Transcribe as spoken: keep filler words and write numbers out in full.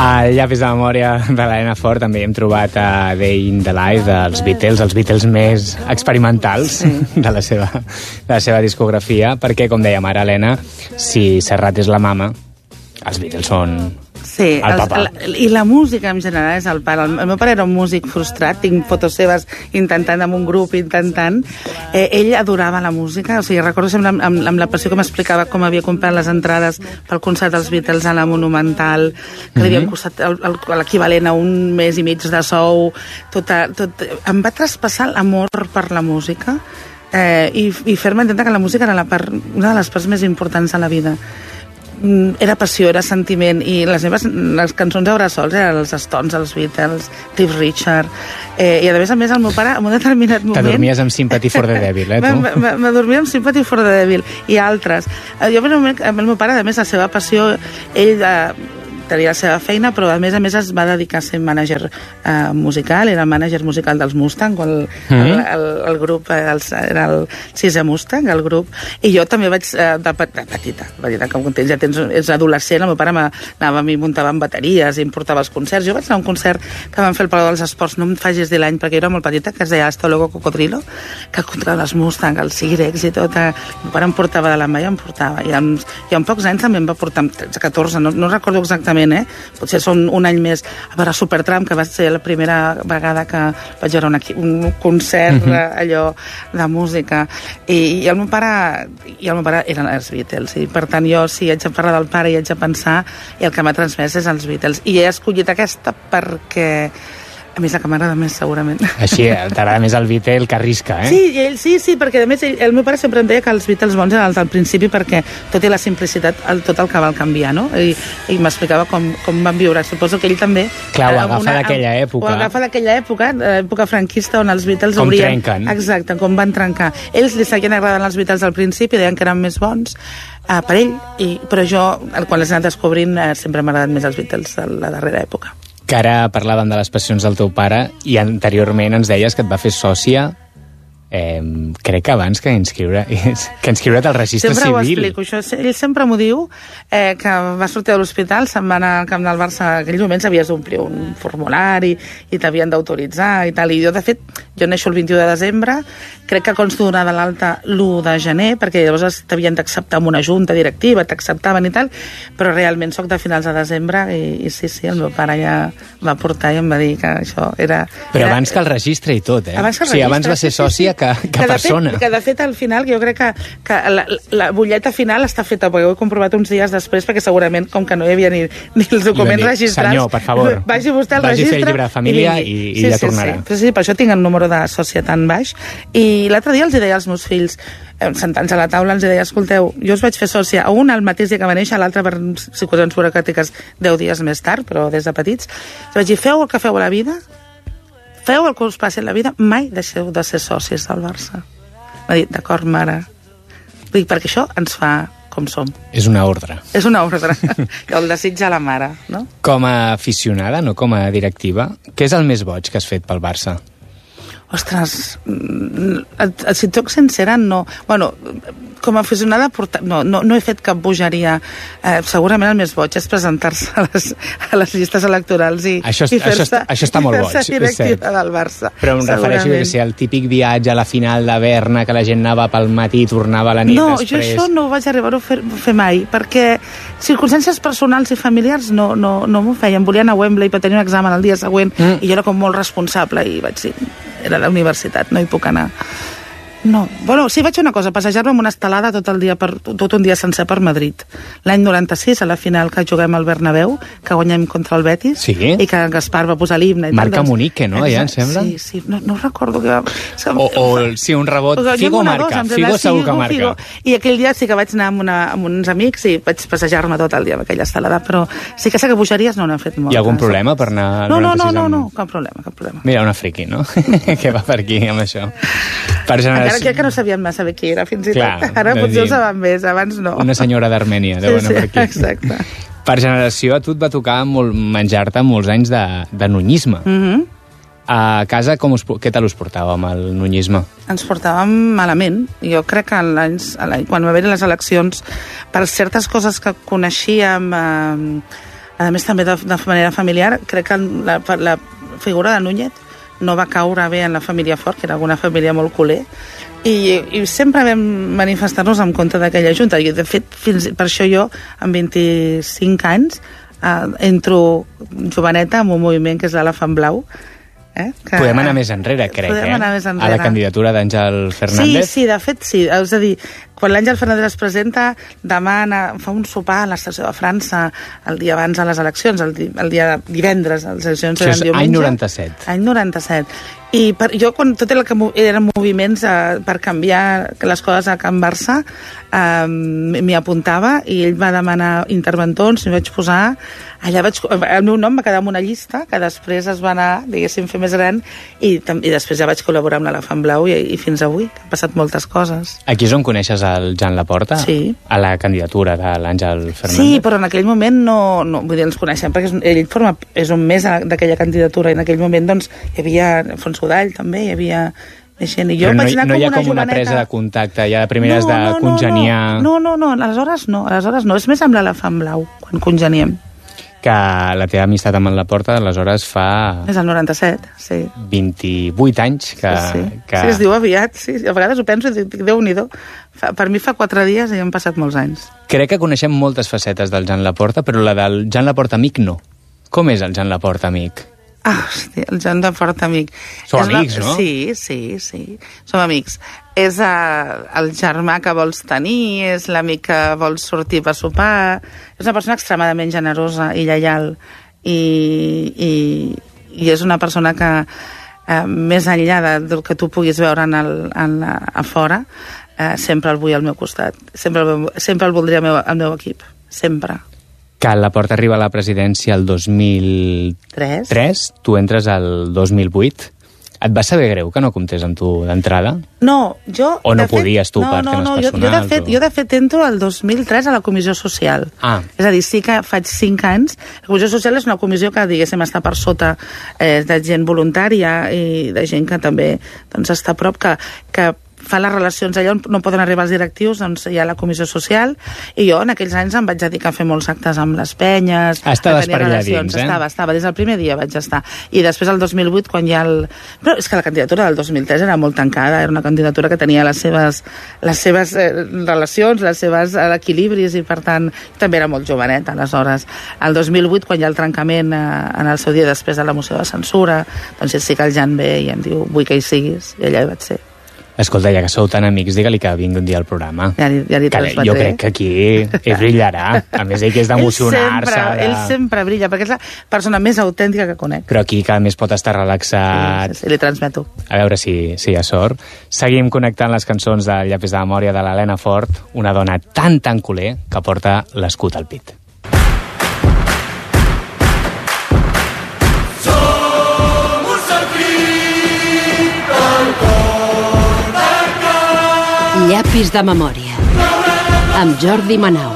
Al llapis de memòria de l'Helena Fort també hem trobat a Day in the Life dels Beatles, els Beatles més experimentals sí. de, la seva, de la seva discografia, perquè, com dèiem ara, Helena, si Serrat és la mama, els Beatles són... Sí, el papa. Els, i la música en general és el pare. El, el meu pare era un músic frustrat, tinc fotos seves intentant amb un grup, intentant. Eh, ell adorava la música, o sigui, recordo sempre amb, amb, amb la passió que m'explicava com havia comprat les entrades pel concert dels Beatles a la Monumental, que mm-hmm. li havien costat l'equivalent a un mes i mig de sou. Tot, tot, em va traspassar l'amor per la música eh, i, i fer-me entendre que la música era la part, una de les parts més importants de la vida. Era passió, era sentiment, i les meves les cançons de Brassols eren els Stones, els Beatles, Cliff Richard, eh, i a més a més el meu pare en un determinat moment... T'adormies amb Sympathy for the Devil, eh, tu? M'adormia amb Sympathy for the Devil i altres. Jo, per un moment, el meu pare, a més, la seva passió, ell... Eh, tenia la seva feina, però a més a més es va dedicar a ser mànager eh, musical, era mànager musical dels Mustang, el, mm. el, el, el grup el, era el sisè Mustang, el grup, i jo també vaig, eh, de, de petita, petita, com tens, ja tens, és adolescent, el meu pare anava, m'hi muntava amb bateries i em portava els concerts. Jo vaig anar a un concert que van fer el Palau dels Esports, no em facis dir l'any, perquè jo era molt petita, que es deia Hasta Luego Cocodrilo, que contra les Mustang, els Sirex i tot, eh, el meu pare em portava de la mà i em portava, i en, i en pocs anys també em va portar, amb tretze, catorze, no, no recordo exactament, Eh? Potser són un any més a veure Supertramp, que va ser la primera vegada que vaig veure un, un concert uh-huh. allò de música, i, i el meu pare i el meu pare eren els Beatles, i per tant jo si haig de parlar del pare i haig de pensar, i el que m'ha transmès és els Beatles, i he escollit aquesta perquè a més la que m'agrada més, segurament. Així, t'agrada més el Beatle que arrisca, eh? Sí, ell, sí, sí, perquè a més ell, el meu pare sempre em deia que els Beatles bons eren els del principi, perquè tot i la simplicitat, el, tot el que va canviar, no? I, i m'explicava com, com van viure. Suposo que ell també... Clar, ho agafa d'aquella època. Ho agafa d'aquella època, època franquista, on els Beatles com obrien... trenquen. Exacte, com van trencar. Ells li seguien agradant els Beatles al principi, deien que eren més bons, eh, per ell, i, però jo, quan les he anat descobrint, eh, sempre m'ha agradat més els Beatles de la darrera època. Que ara parlàvem de les passions del teu pare i anteriorment ens deies que et va fer sòcia, eh, crec que abans que inscriure que inscriure't al registre sempre civil. Sempre ho explico, això. Ell sempre m'ho diu, eh, que va sortir de l'hospital, se'n va anar al camp del Barça, en aquells moments havies d'omplir un formulari i t'havien d'autoritzar i tal, i jo de fet, jo neixo el vint-i-u de desembre, crec que consto donar de l'alta l'u de gener, perquè llavors t'havien d'acceptar amb una junta directiva, t'acceptaven i tal, però realment soc de finals de desembre i, i sí, sí, el meu pare ja va portar i em va dir que això era... Però era, abans que el registre i tot, eh? Abans que el o sigui, registre, abans va ser sòcia que, que, que persona. Fet, que de fet al final, jo crec que, que la, la butlleta final està feta, perquè ho he comprovat uns dies després, perquè segurament, com que no hi havia ni, ni els documents dir, registrats... Senyor, per favor, vagi vostè al vagi registre... Vagi fer el llibre de família i, i, i sí, ja sí, tornarà. Sí, sí, per això tinc el número de sòcia tan baix. I l'altre dia els deia als meus fills, sentant-se a la taula, els deia, escolteu, jo us vaig fer sòcia a un el mateix dia que va néixer, l'altre per situacions burocràtiques deu dies més tard, però des de petits. Els vaig dir, feu el que feu a la vida, feu el que us passi a la vida, mai deixeu de ser socis del Barça. M'ha dit, d'acord, mare. Dic, perquè això ens fa com som. És una ordre. És una ordre. El desitja la mare, no? Com a aficionada, no com a directiva, què és el més boig que has fet pel Barça? Ostres, si et soc sincera, no. Bueno, com a aficionada, no, no, no he fet cap bogeria. Eh, segurament el més boig és presentar-se a les, a les llistes electorals i, això, i fer-se això, això està molt boig, directiva del Barça. Però em refereixo que si el típic viatge a la final de Berna, que la gent anava pel matí i tornava a la nit no, després... No, jo això no vaig arribar a fer, fer mai, perquè circumstàncies personals i familiars no, no, no m'ho feien. Volia anar a Wembley per tenir un examen el dia següent mm. i jo era com molt responsable i vaig dir, era a la universitat, no hi puc anar. No, bueno, sí, vaig fer una cosa, passejar-me amb una estelada tot el dia, per, tot un dia sencer per Madrid. L'any noranta-sis, a la final que juguem al Bernabéu, que guanyem contra el Betis, sí? I que Gaspar va posar l'himne. Marca doncs, Munique, no? Ja, em sembla? Sí, sí, no, no recordo que... O, o sí, un rebot, o Figo marca, dos, Figo segur que marca. Figo. I aquell dia sí que vaig anar amb, una, amb uns amics i vaig passejar-me tot el dia amb aquella estelada, però sí que sé que bogeries no n'he fet molt. Hi ha algun problema per anar al no, no, no, no, amb... no, cap problema, cap problema. Mira, una friqui, no? Que va per aquí amb això. Per generació... Encara que no sabien massa bé qui era, fins i Clar, tot. Ara potser ho saben més, abans no. Una senyora d'Armènia, deu anar sí, sí, per aquí. Exacte. Per generació, a tu et va tocar molt, menjar-te molts anys de, de nunyisme. Mhm. Mm a casa, com us, què tal us portàvem, el nunyisme? Ens portàvem malament. Jo crec que l'any, quan va haver les eleccions, per certes coses que coneixíem... Eh, A més, també de, de manera familiar, crec que la, la figura de Núñez no va caure bé en la família Fort, que era una família molt culer, i, i sempre vam manifestar-nos en contra d'aquella junta. I, de fet, fins, per això jo, amb vint-i-cinc anys, eh, entro joveneta en un moviment que és l'Elefant Blau. Eh? Que, podem anar més enrere, crec, podem eh? anar més enrere. A la candidatura d'Àngel Fernández. Sí, sí, de fet, sí. És a dir, quan l'Àngel Fernández es presenta, demana, fa un sopar a l'estació de França el dia abans de les eleccions, el, di, el dia divendres, les eleccions eren diumenge. Any noranta-set. Any noranta-set. I per, jo, quan tot el que eren moviments eh, per canviar les coses a Can Barça, eh, m'hi apuntava i ell va demanar interventors, m'hi vaig posar. Allà vaig, el meu nom va quedar en una llista que després es va anar, diguéssim, fer més gran i, i després ja vaig col·laborar amb l'Elefant Blau i, i fins avui, que han passat moltes coses. Aquí és on coneixes el Jan Laporta? Sí. A la candidatura de l'Àngel Fernández? Sí, però en aquell moment no, no vull dir, ens coneixem, perquè és, ell forma, és un més d'aquella candidatura, i en aquell moment doncs, hi havia Fons Udall també, hi havia gent, i jo però no, vaig anar no hi ha com una com una joveneta. presa de contacte, ja de primeres no, de no, congeniar... No, no, no, no, aleshores no, aleshores no, és més amb l'Elefant Blau, quan congeniem. Que la teva amistat amb el Laporta, aleshores fa... És el noranta-set, sí. vint-i-vuit anys que... Sí, sí. que... sí, es diu aviat, sí. A vegades ho penso i dic, Déu-n'hi-do. Per mi fa quatre dies i han passat molts anys. Crec que coneixem moltes facetes del Jan Laporta, però la del Jan Laporta amic no. Com és el Jan Laporta amic? Ah, hòstia, el Jan Laporta amic. Som és amics, la... no? Sí, sí, sí. Som amics. És uh, el germà que vols tenir, és l'amic que vols sortir per sopar. És una persona extremadament generosa i lleial. I, i, i és una persona que, uh, més enllà de, del que tu puguis veure en el, en la, a fora, uh, sempre el vull al meu costat. Sempre el, sempre el voldria al meu, al meu equip. Sempre. Que el Laporta arriba a la presidència el dos mil tres, Tres. tu entres el dos mil vuit. Et va saber greu que no comptés amb tu d'entrada? No, jo... O no fet, podies tu, no, per no, temes no, jo, jo, de personals? fet, o... jo de fet entro el dos mil tres a la Comissió Social. Ah. És a dir, sí que faig cinc anys. La Comissió Social és una comissió que, diguéssim, està per sota eh, de gent voluntària i de gent que també doncs, està a prop, que, que fa les relacions allà on no poden arribar els directius, doncs hi ha la Comissió Social, i jo en aquells anys em vaig dedicar a fer molts actes amb les penyes. Estaves per allà dins, eh? Estava, estava, des del primer dia vaig estar. I després el dos mil vuit, quan hi ha el... Però és que la candidatura del dos mil tres era molt tancada, era una candidatura que tenia les seves, les seves eh, relacions, les seves eh, equilibris, i per tant també era molt jovenet, aleshores. El dos mil vuit, quan hi ha el trencament eh, en el seu dia després de la moció de censura, doncs sí que el Jan ve i em diu vull que hi siguis, i allà hi vaig ser. Escolta, ja que sou tan amics, digue-li que vingui un dia al programa. Ja li, ja li que jo crec que aquí ell brillarà. A més, ell que és d'emocionar-se. Ell, de... ell sempre brilla, perquè és la persona més autèntica que conec. Però aquí cada més pot estar relaxat. Sí, sí, sí, li transmeto. A veure si, si hi ha sort. Seguim connectant les cançons del Llapis de Memòria de l'Helena Fort, una dona tan, tan culer que porta l'escut al pit. Llapis de Memòria amb Jordi Manau.